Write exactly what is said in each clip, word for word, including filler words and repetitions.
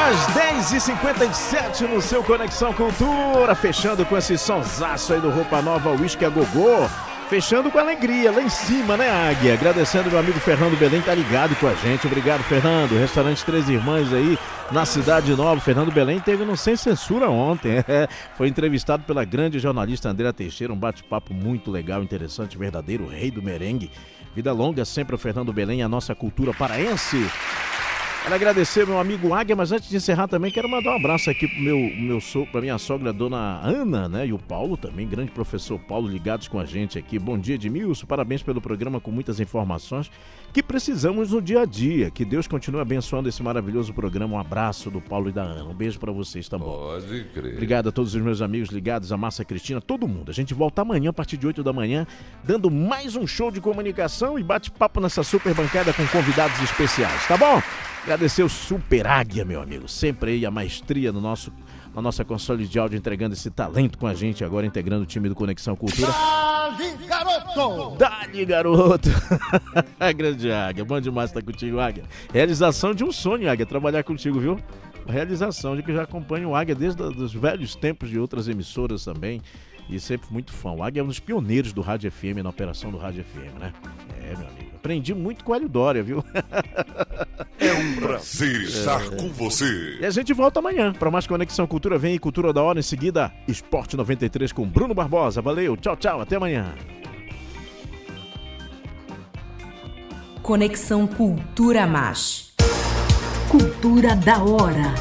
às dez e cinquenta e sete no seu Conexão Cultura, fechando com esse sonsaço aí do Roupa Nova Whisky a Gogô, fechando com alegria lá em cima, né, Águia? Agradecendo meu amigo Fernando Belém, tá ligado com a gente. Obrigado, Fernando. Restaurante Três Irmãs aí na Cidade Nova. Fernando Belém teve no Sem Censura ontem. É, foi entrevistado pela grande jornalista Andréa Teixeira. Um bate-papo muito legal, interessante, verdadeiro rei do merengue. Vida longa sempre o Fernando Belém, a nossa cultura paraense. Quero agradecer meu amigo Águia, mas antes de encerrar também quero mandar um abraço aqui pro meu, meu so, pra minha sogra, dona Ana, né? E o Paulo também, grande professor Paulo, ligados com a gente aqui. Bom dia, Edmilson, parabéns pelo programa com muitas informações que precisamos no dia a dia. Que Deus continue abençoando esse maravilhoso programa. Um abraço do Paulo e da Ana. Um beijo pra vocês, tá bom? Pode crer. Obrigado a todos os meus amigos ligados, a Márcia Cristina, todo mundo. A gente volta amanhã a partir de oito da manhã, dando mais um show de comunicação e bate-papo nessa super bancada com convidados especiais, tá bom? Agradecer o Super Águia, meu amigo, sempre aí a maestria no nosso, na nossa console de áudio, entregando esse talento com a gente, agora integrando o time do Conexão Cultura. Dali, garoto! Dali, garoto! Grande Águia, bom demais estar contigo, Águia. Realização de um sonho, Águia, trabalhar contigo, viu? Realização de que já acompanho o Águia desde os velhos tempos de outras emissoras também. E sempre muito fã. O Águia é um dos pioneiros do Rádio F M, na operação do Rádio F M, né? É, meu amigo. Aprendi muito com o Hélio Dória, viu? É um prazer estar é, com você. E a gente volta amanhã para mais Conexão Cultura. Vem aí, Cultura da Hora. Em seguida, Esporte noventa e três com Bruno Barbosa. Valeu, tchau, tchau. Até amanhã. Conexão Cultura Mais. Cultura da Hora.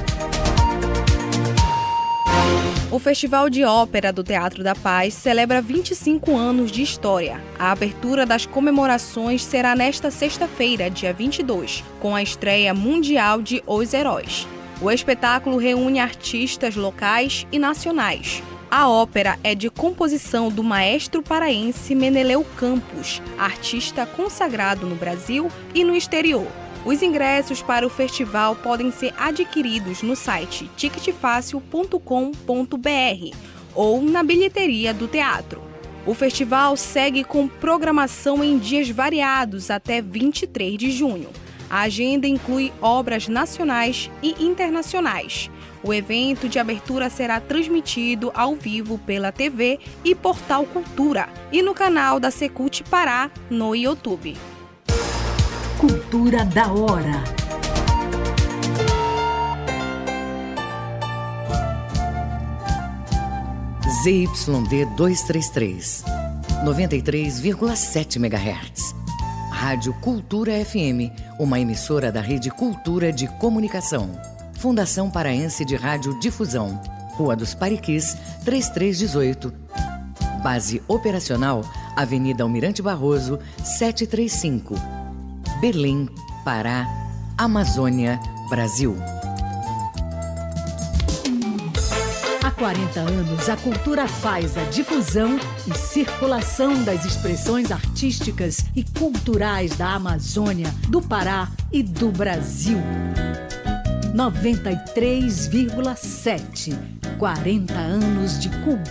O Festival de Ópera do Teatro da Paz celebra vinte e cinco anos de história. A abertura das comemorações será nesta sexta-feira, dia vinte e dois, com a estreia mundial de Os Heróis. O espetáculo reúne artistas locais e nacionais. A ópera é de composição do maestro paraense Meneleu Campos, artista consagrado no Brasil e no exterior. Os ingressos para o festival podem ser adquiridos no site ticket fácil ponto com ponto b r ou na bilheteria do teatro. O festival segue com programação em dias variados até vinte e três de junho. A agenda inclui obras nacionais e internacionais. O evento de abertura será transmitido ao vivo pela T V e Portal Cultura e no canal da Secult Pará no YouTube. Cultura da Hora. Z Y D duzentos e trinta e três, noventa e três vírgula sete megahertz. Rádio Cultura F M, uma emissora da Rede Cultura de Comunicação. Fundação Paraense de Rádio Difusão. Rua dos Pariquis, trinta e três dezoito. Base operacional, Avenida Almirante Barroso, setecentos e trinta e cinco. Belém, Pará, Amazônia, Brasil. Há quarenta anos, a cultura faz a difusão e circulação das expressões artísticas e culturais da Amazônia, do Pará e do Brasil. noventa e três vírgula sete. quarenta anos de cultura.